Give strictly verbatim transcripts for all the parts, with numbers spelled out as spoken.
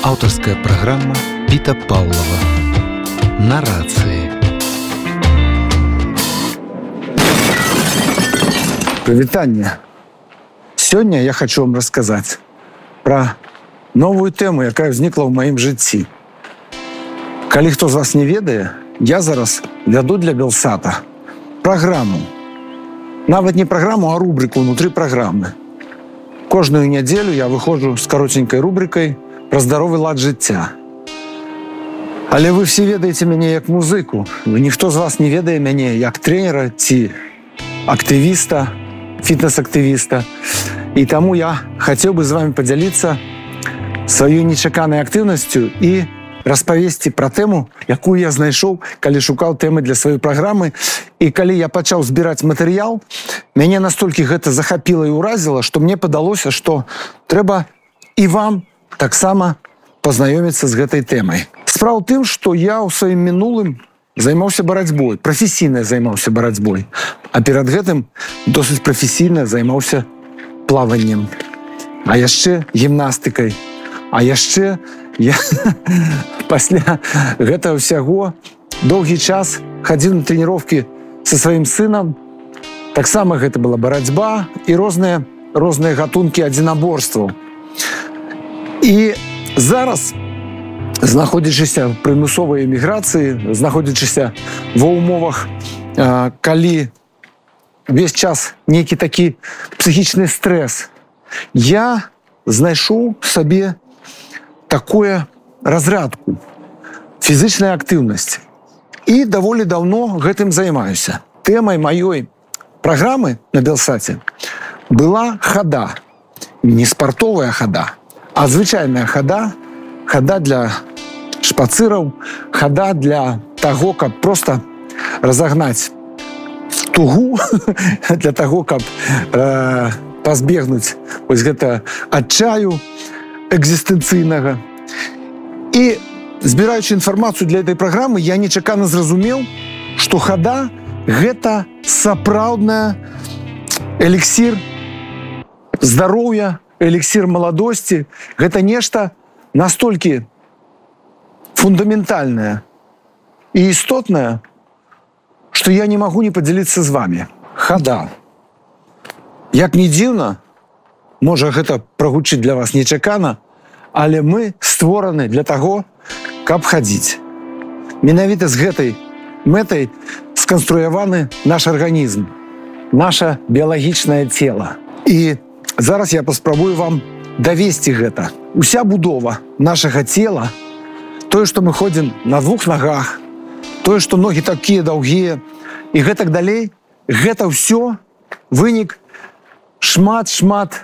Авторская программа Пита Павлова. Нарации. Привитание. Сегодня я хочу вам рассказать про новую тему, якая ўзнікла ў маім жыцці. Калі хто з вас не ведае, я зараз вяду для Белсата праграму. Нават не праграму, а рубрику внутры праграмы. Кожную нядзелю я выходжу з каротенькай рубрикай про здоровый лад жыцця. Але вы все ведаеце мяне як музыку. Ніхто з вас не ведае мяне як тренера ці актывіста, фітнес-актывіста. І таму я хацеў бы з вами падзяліцца сваёй нечаканай актыўнасцю і распавесці пра тэму, якую я знайшоў, калі шукаў тэмы для сваёй праграмы. І калі я пачаў збіраць матэрыял, мяне настолькі гэта захапіла і ўразіла, што мне падалося, што трэба і вам таксама пазнаёміцца з гэтай тэмай. Справа ў тым, што я ў сваім мінулым займаўся барацьбой, прафесійна займаўся барацьбой, а перад гэтым досыць прафесійна займаўся плаваннем, а яшчэ гімнастыкай, а яшчэ я пасля гэтага ўсяго доўгі час хадзіў на трэніроўкі са сваім сынам. Таксама гэта была барацьба і розныя розныя гатункі адзінаборстваў. І зараз, знаходзячыся ў прымусовай эміграцыі, знаходзячыся ва ўмовах, калі увесь час нейкі такі псіхічны стрэс, я знайшоў сабе такое разрядку, фізычная актыўнасць. І даволі даўно гэтым займаюся. Тэмай маёй праграмы на Белсаце была хада. Не спартовая хада, а звычайная хада, хада для шпацыраў, хада для таго, каб проста разагнаць тугу, для таго, каб э, пазбегнуць вось гэта адчаю экзістэнцыйнага. І збіраючы інфармацыю для этой праграмы, я нечакана зразумеў, што хада гэта сапраўдная эліксір здароўя, эліксір маладосці. Гэта нешта настолькі фундаментальнае і істотнае, што я не магу не падзяліцца з вами. Хада. Як не дзіўна, можа гэта прагучыць для вас нечакана, але мы створаны для таго, каб хадзіць. Менавіта з гэтай мэтай сканструяваны наш арганізм, наша біялагічнае цела. І зараз я паспрабую вам давесці гэта. Уся будова нашага цела, тое, што мы ходзім на двух нагах, тое, што ногі такія даўгія і гэтак далей, гэта ўсё вынік шмат-шмат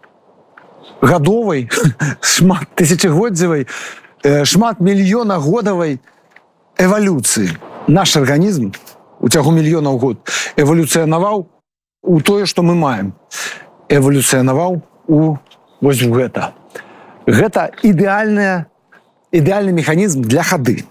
гадовай, шмат тысячагоддзевай, шмат мільёнагодавай эвалюцыі. Наш арганізм у цягу мільёнаў год эвалюцыянаваў у тое, што мы маем. Эвалюцыянаваў у вось гэта. Гэта ідэальная, ідэальны механізм для хады.